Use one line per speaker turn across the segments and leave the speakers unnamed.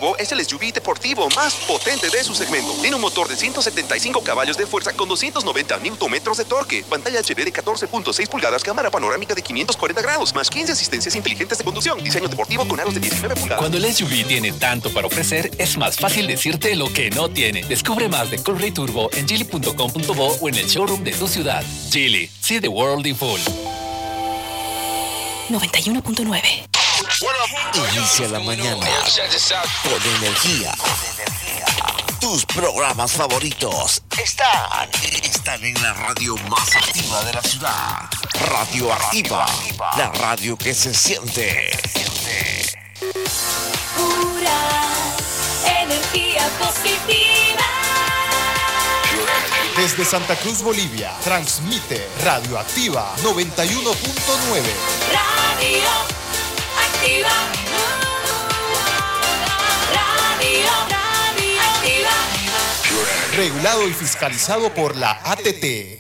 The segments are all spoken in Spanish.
Turbo es el SUV deportivo más potente de su segmento. Tiene un motor de 175 caballos de fuerza con 290 Nm de torque, pantalla HD de 14.6 pulgadas, cámara panorámica de 540 grados, más 15 asistencias inteligentes de conducción, diseño deportivo con aros de 19 pulgadas.
Cuando el SUV tiene tanto para ofrecer, es más fácil decirte lo que no tiene. Descubre más de Curry Turbo en geely.com.bo o en el showroom de tu ciudad. Geely, see the world in full.
91.9.
Inicia la mañana con energía. Tus programas favoritos están en la radio más activa de la ciudad. Radio Activa, la radio que se siente.
Pura energía positiva.
Desde Santa Cruz, Bolivia, transmite Radio Activa 91.9.
Radio Activa. Radio Activa.
Regulado y fiscalizado por la ATT.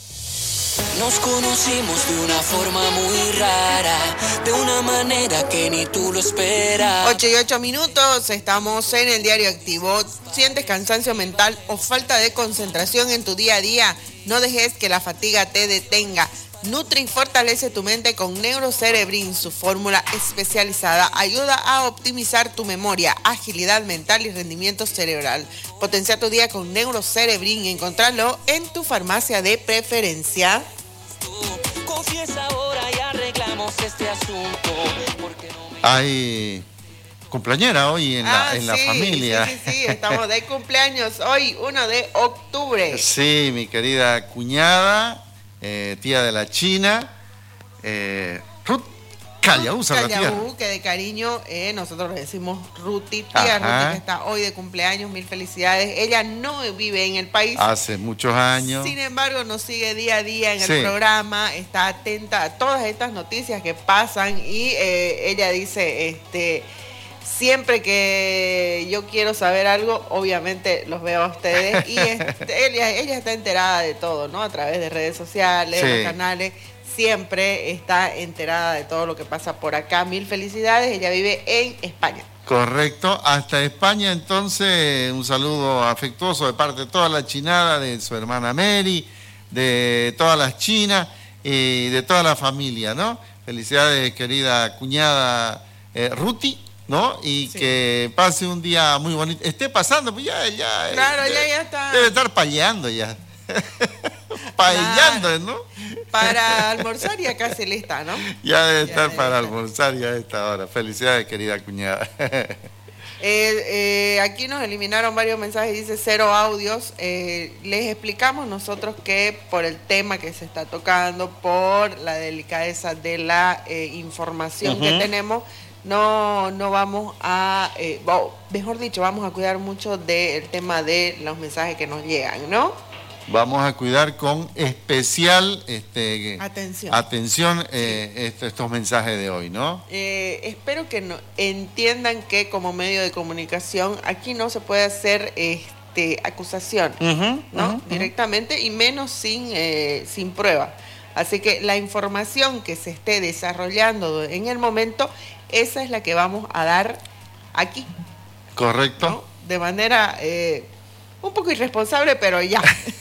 Nos conocimos de una forma muy rara, de una manera que ni tú lo esperas.
8:08, estamos en el Diario Activo. ¿Sientes cansancio mental o falta de concentración en tu día a día? No dejes que la fatiga te detenga. Nutre y fortalece tu mente con Neurocerebrin. Su fórmula especializada ayuda a optimizar tu memoria, agilidad mental y rendimiento cerebral. Potencia tu día con Neurocerebrin. Encontrarlo en tu farmacia de preferencia.
Confiesa ahora y arreglamos este asunto.
Hay cumpleañera hoy en la familia.
Sí, estamos de cumpleaños hoy, 1 de octubre.
Sí, mi querida cuñada, tía de la China, Ruth Callauza, la tía.
Que de cariño nosotros le decimos Ruti, tía Ruti, que está hoy de cumpleaños, mil felicidades. Ella no vive en el país.
Hace muchos años.
Sin embargo, nos sigue día a día en el programa, está atenta a todas estas noticias que pasan y ella dice, siempre que yo quiero saber algo, obviamente los veo a ustedes y ella está enterada de todo, ¿no? A través de redes sociales, los canales. Siempre está enterada de todo lo que pasa por acá. Mil felicidades, ella vive en España.
Correcto, hasta España entonces un saludo afectuoso de parte de toda la chinada, de su hermana Mary, de todas las chinas y de toda la familia, ¿no? Felicidades, querida cuñada Ruti, ¿no? Y que pase un día muy bonito. Esté pasando, pues ya
está.
Debe estar payando ya. Paellando, ¿no?
Para almorzar ya casi lista, ¿no?
Ya debe estar para almorzar ya a esta hora. Felicidades, querida cuñada.
Aquí nos eliminaron varios mensajes, dice 0 audios. Les explicamos nosotros que por el tema que se está tocando, por la delicadeza de la información que tenemos, no vamos a, mejor dicho, vamos a cuidar mucho del tema de los mensajes que nos llegan, ¿no?
Vamos a cuidar con especial atención estos mensajes de hoy, ¿no?
Espero que entiendan que como medio de comunicación aquí no se puede hacer acusación, ¿no? Directamente y menos sin prueba. Así que la información que se esté desarrollando en el momento, esa es la que vamos a dar aquí.
Correcto.
¿No? De manera un poco irresponsable, pero ya,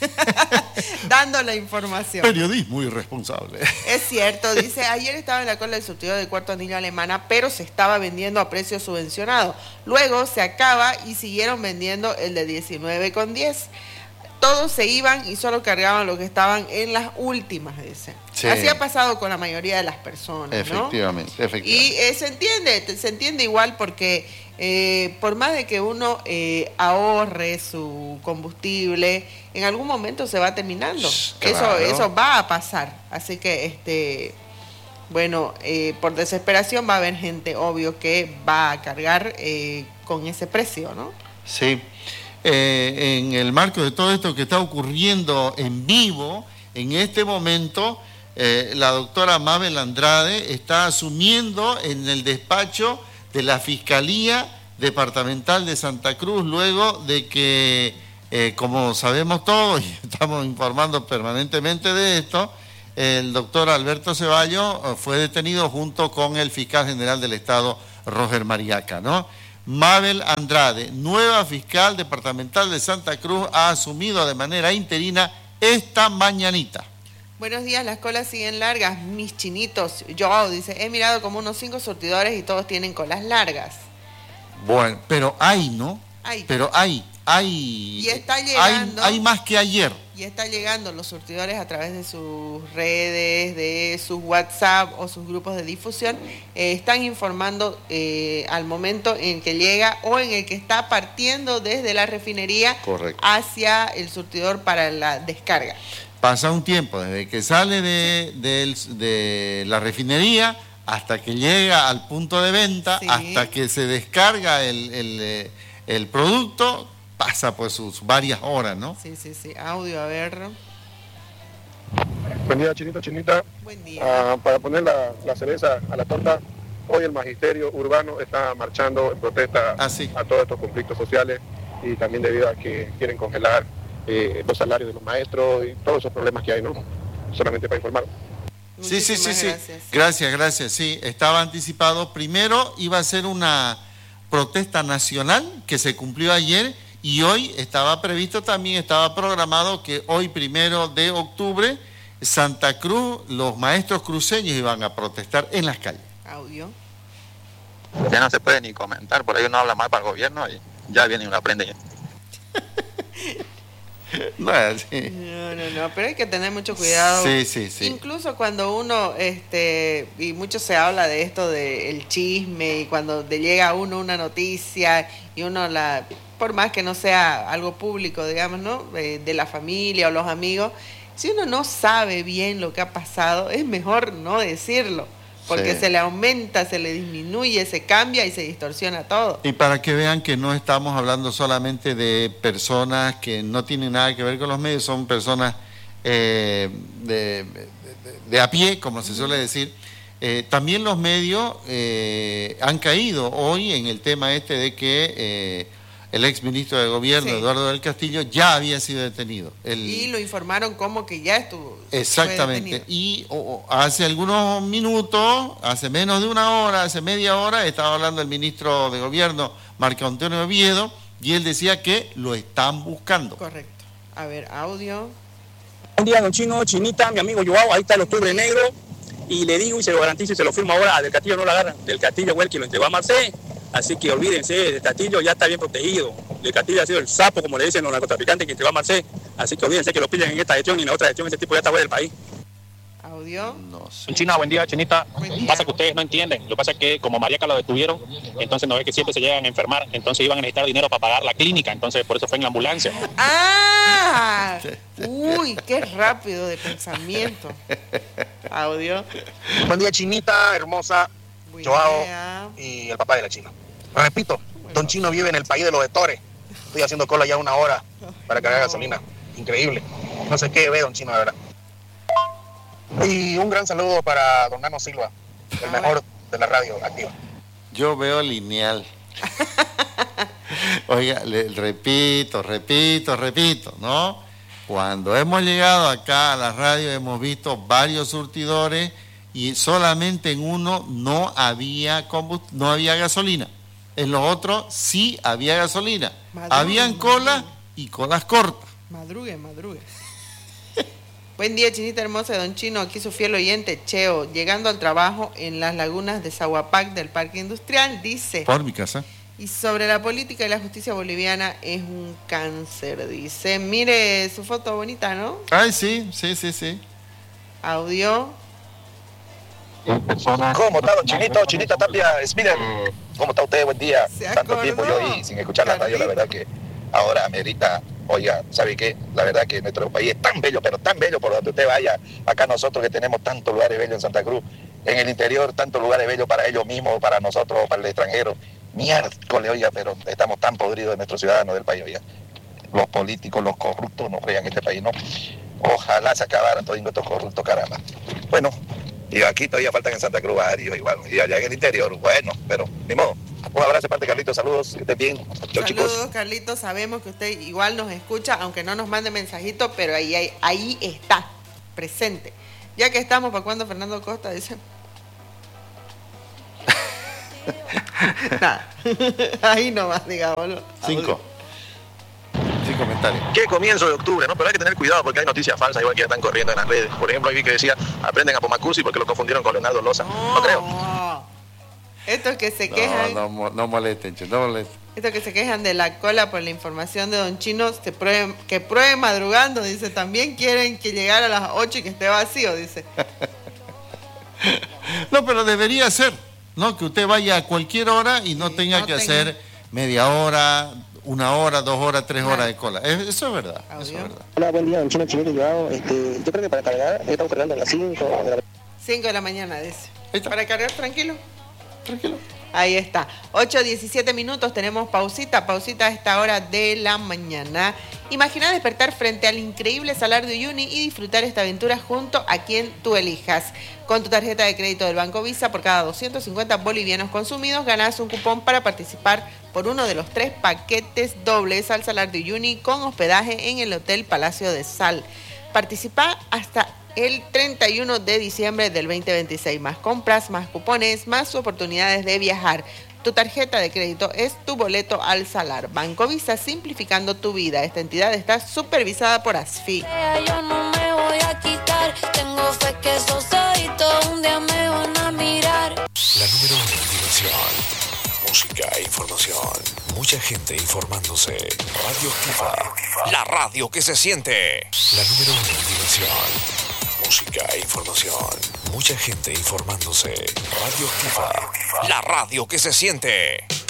dando la información.
Periodismo irresponsable.
Es cierto, dice, ayer estaba en la cola del surtidor del cuarto anillo alemana, pero se estaba vendiendo a precio subvencionado. Luego se acaba y siguieron vendiendo el de 19,10. Todos se iban y solo cargaban lo que estaban en las últimas, dice. Sí. Así ha pasado con la mayoría de las personas,
efectivamente,
¿no?
efectivamente.
Y se entiende igual porque por más de que uno ahorre su combustible, en algún momento se va terminando. Claro. Eso va a pasar. Así que, por desesperación va a haber gente, obvio, que va a cargar con ese precio, ¿no?
Sí. En el marco de todo esto que está ocurriendo en vivo, en este momento, la doctora Mabel Andrade está asumiendo en el despacho de la Fiscalía Departamental de Santa Cruz, luego de que, como sabemos todos y estamos informando permanentemente de esto, el doctor Alberto Ceballos fue detenido junto con el fiscal general del Estado, Roger Mariaca, ¿no? Mabel Andrade, nueva fiscal departamental de Santa Cruz, ha asumido de manera interina esta mañanita.
Buenos días, las colas siguen largas, mis chinitos. Yo, dice, he mirado como unos 5 surtidores y todos tienen colas largas.
Bueno, pero hay, ¿no?
Hay.
Pero hay.
Y está llegando.
Hay más que ayer.
Y está llegando los surtidores a través de sus redes, de sus WhatsApp o sus grupos de difusión. Están informando al momento en que llega o en el que está partiendo desde la refinería.
Correcto.
Hacia el surtidor para la descarga.
Pasa un tiempo desde que sale de la refinería hasta que llega al punto de venta,
Sí.
hasta que se descarga el producto, pasa pues sus varias horas, ¿no?
Sí. Audio, a ver.
Buen día, Chinita.
Buen día.
Para poner la cereza a la torta, hoy el magisterio urbano está marchando en protesta a todos estos conflictos sociales y también debido a que quieren congelar los salarios de los maestros y todos esos problemas que hay, ¿no? Solamente para informar.
Sí. Gracias. Sí, estaba anticipado. Primero iba a ser una protesta nacional que se cumplió ayer y hoy estaba previsto también, estaba programado que hoy 1 de octubre Santa Cruz, los maestros cruceños iban a protestar en las calles.
Audio.
Ya no se puede ni comentar, por ahí uno habla mal para el gobierno y ya viene y uno aprende ya.
No es así.
No, pero hay que tener mucho cuidado.
Sí.
Incluso cuando uno, y mucho se habla de esto del chisme, y cuando le llega a uno una noticia y uno por más que no sea algo público, digamos, ¿no? De la familia o los amigos, si uno no sabe bien lo que ha pasado, es mejor no decirlo. Porque
Sí.
se le aumenta, se le disminuye, se cambia y se distorsiona todo.
Y para que vean que no estamos hablando solamente de personas que no tienen nada que ver con los medios, son personas de a pie, como se suele decir. También los medios han caído hoy en el tema de que el exministro de Gobierno,
Sí.
Eduardo del Castillo, ya había sido detenido.
Y lo informaron como que ya estuvo.
Exactamente. Y hace algunos minutos, hace menos de una hora, hace media hora, estaba hablando el ministro de Gobierno, Marco Antonio Oviedo, y él decía que lo están buscando.
Correcto. A ver, audio.
Buen día, don Chino, Chinita, mi amigo Joao, ahí está el octubre negro, y le digo y se lo garantizo y se lo firmo ahora, Del Castillo no la agarran, Del Castillo fue el que lo entregó a Marcé, así que olvídense, Del Castillo ya está bien protegido, Del Castillo ha sido el sapo, como le dicen los narcotraficantes, que entregó a Marcé, así que olvídense que lo pillan en esta gestión y en la otra gestión, ese tipo ya está fuera del país.
Audio.
No sé.
China, buen día, Chinita.
Buen día.
Pasa que ustedes no entienden. Lo que pasa es que como Mariaca lo detuvieron, entonces no es que siempre se llegan a enfermar, entonces iban a necesitar dinero para pagar la clínica, entonces por eso fue en la ambulancia.
¡Ah! Uy, qué rápido de pensamiento. Audio.
Buen día, Chinita, hermosa,
Buen
Joao
día.
y el papá de la China. Repito, don Chino vive en el país de los vectores. Estoy haciendo cola ya 1 hora para cargar gasolina. Increíble. No sé qué ve, don Chino, de verdad. Y un gran saludo para don Nano Silva, el mejor de la radio activa.
Yo veo lineal. Oiga, repito, ¿no? Cuando hemos llegado acá a la radio hemos visto varios surtidores y solamente en uno no había gasolina. En los otros sí había gasolina. Habían colas y colas cortas.
Madrugue. Buen día, Chinita hermosa de don Chino, aquí su fiel oyente, Cheo, llegando al trabajo en las lagunas de Zahuapac del Parque Industrial, dice.
Por mi casa.
Y sobre la política y la justicia boliviana es un cáncer, dice. Mire su foto bonita, ¿no?
Ay, sí.
Audio.
¿Cómo está, don Chinito? Chinita Tapia, Smith. ¿Cómo está usted? Buen día.
Se
Tanto
acordó.
tiempo yo ahí sin escuchar la radio, la verdad que ahora amerita. Oiga, ¿sabe qué? La verdad que nuestro país es tan bello, pero tan bello por donde usted vaya. Acá nosotros que tenemos tantos lugares bellos en Santa Cruz, en el interior, tantos lugares bellos para ellos mismos, para nosotros, para el extranjero. Miércoles, oiga, pero estamos tan podridos de nuestros ciudadanos del país, oiga. Los políticos, los corruptos nos fregan este país, ¿no? Ojalá se acabaran todos estos corruptos, caramba. Bueno, y aquí todavía faltan en Santa Cruz varios igual, y allá en el interior, bueno, pero ni modo. Un abrazo de parte de Carlitos, saludos, que estén bien. Chau, chicos.
Saludos, Carlitos, sabemos que usted igual nos escucha, aunque no nos mande mensajito, pero ahí está, presente. Ya que estamos, ¿para cuándo Fernando Costa? Dice. Nada. Ahí nomás, digámoslo.
5 comentarios.
¿Qué comienzo de octubre? ¿No? Pero hay que tener cuidado porque hay noticias falsas igual que ya están corriendo en las redes. Por ejemplo, ahí vi que decía, aprenden a Pomacusi porque lo confundieron con Leonardo Loza. No creo.
Estos que se quejan.
No molesten, no molesten.
Estos que se quejan de la cola por la información de Don Chino, que prueben madrugando, dice. También quieren que llegara a las 8 y que esté vacío, dice.
No, pero debería ser, ¿no? Que usted vaya a cualquier hora y no tenga que hacer media hora, 1 hora, 2 horas, 3 horas de cola. Eso es verdad.
Hola, buen día, Don Chino, Chinito, yo creo que para cargar, estamos cargando a las
5 de la mañana, dice. Para cargar tranquilo. Ahí está. 8:17 minutos, tenemos pausita a esta hora de la mañana. Imagina despertar frente al increíble Salar de Uyuni y disfrutar esta aventura junto a quien tú elijas. Con tu tarjeta de crédito del Banco Visa, por cada 250 bolivianos consumidos, ganas un cupón para participar por uno de los 3 paquetes dobles al Salar de Uyuni con hospedaje en el Hotel Palacio de Sal. Participa hasta el 31 de diciembre del 2026. Más compras, más cupones, más oportunidades de viajar. Tu tarjeta de crédito es tu boleto al Salar. Banco Visa, simplificando tu vida. Esta entidad está supervisada por ASFI.
Yo no me voy a quitar, tengo fe que esos ojitos un día me van a mirar.
La número 1 en diversión, música e información. Mucha gente informándose. Radio Activa, la radio que se siente. La número 1 en diversión, música e información. Mucha gente informándose. Radio Activa, la radio que se siente.